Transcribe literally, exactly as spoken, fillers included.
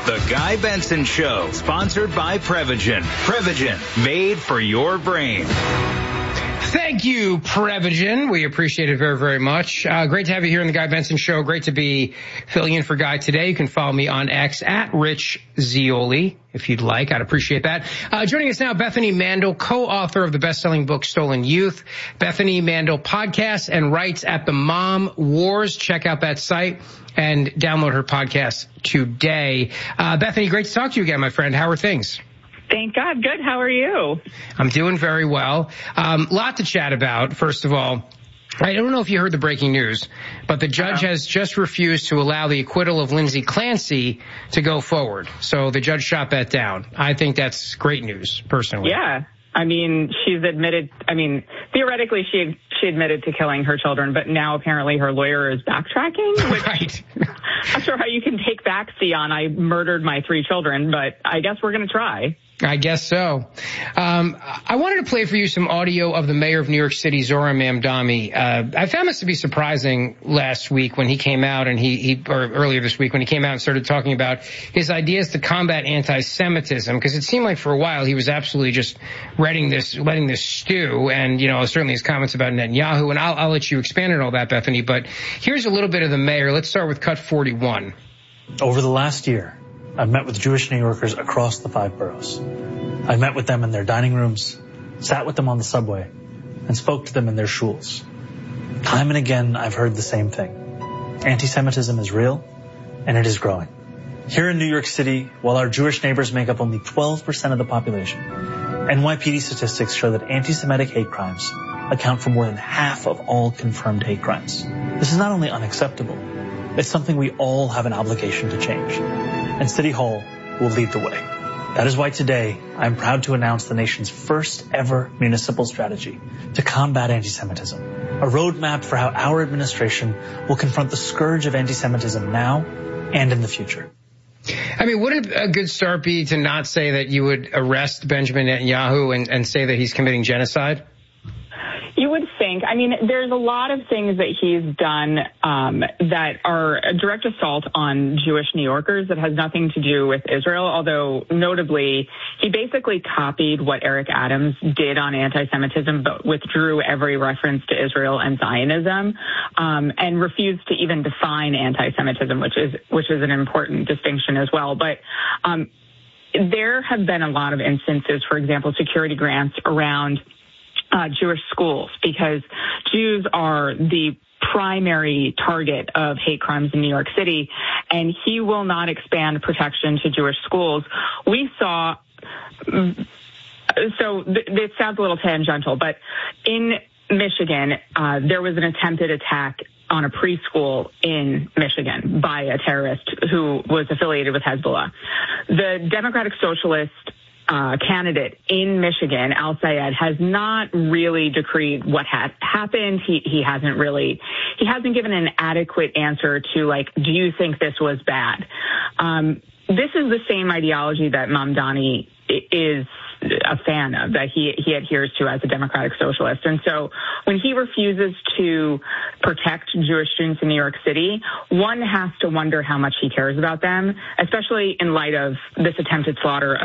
The Guy Benson Show, sponsored by Prevagen. Prevagen, made for your brain. Thank you, Prevagen. We appreciate it very, very much. Uh, great to have you here on the Guy Benson Show. Great to be filling in for Guy today. You can follow me on X at Rich Zeoli, if you'd like. I'd appreciate that. Uh, joining us now, Bethany Mandel, co-author of the best-selling book Stolen Youth. Bethany Mandel podcasts and writes at The Mom Wars. Check out that site and download her podcast today. Uh, Bethany, great to talk to you again, my friend. How are things? Thank God. Good. How are you? I'm doing very well. Um, lot to chat about. First of all, I don't know if you heard the breaking news, but the judge has just refused to allow the acquittal of Lindsay Clancy to go forward. So the judge shot that down. I think that's great news, personally. Yeah. I mean, she's admitted, I mean, theoretically she she admitted to killing her children, but now apparently her lawyer is backtracking. Which, right. I'm not sure how you can take back on I murdered my three children, but I guess we're going to try. I guess so. Um, I wanted to play for you some audio of the mayor of New York City, Zohran Mamdani. Uh, I found this to be surprising last week when he came out and he, he, or earlier this week when he came out and started talking about his ideas to combat anti-Semitism, because it seemed like for a while he was absolutely just letting this, letting this stew, and, you know, certainly his comments about Netanyahu, and I'll, I'll let you expand on all that, Bethany, but here's a little bit of the mayor. Let's start with cut forty-one. Over the last year, I've met with Jewish New Yorkers across the five boroughs. I've met with them in their dining rooms, sat with them on the subway, and spoke to them in their shuls. Time and again, I've heard the same thing. Anti-Semitism is real, and it is growing. Here in New York City, while our Jewish neighbors make up only twelve percent of the population, N Y P D statistics show that anti-Semitic hate crimes account for more than half of all confirmed hate crimes. This is not only unacceptable, it's something we all have an obligation to change. And City Hall will lead the way. That is why today I'm proud to announce the nation's first ever municipal strategy to combat anti-Semitism, a roadmap for how our administration will confront the scourge of anti-Semitism now and in the future. I mean, wouldn't a good start be to not say that you would arrest Benjamin Netanyahu and, and say that he's committing genocide? You would think. I mean, there's a lot of things that he's done um, that are a direct assault on Jewish New Yorkers that has nothing to do with Israel, although notably, he basically copied what Eric Adams did on anti-Semitism, but withdrew every reference to Israel and Zionism, um, and refused to even define anti-Semitism, which is which is an important distinction as well. But um, there have been a lot of instances, for example, security grants around Uh, Jewish schools, because Jews are the primary target of hate crimes in New York City, and he will not expand protection to Jewish schools. We saw, so th- this sounds a little tangential, but in Michigan, uh, there was an attempted attack on a preschool in Michigan by a terrorist who was affiliated with Hezbollah. The Democratic Socialist Uh, candidate in Michigan, Al Sayed, has not really decreed what had happened. He he hasn't really, he hasn't given an adequate answer to, like, do you think this was bad? Um, this is the same ideology that Mamdani is a fan of, that he, he adheres to as a democratic socialist. And so when he refuses to protect Jewish students in New York City, one has to wonder how much he cares about them, especially in light of this attempted slaughter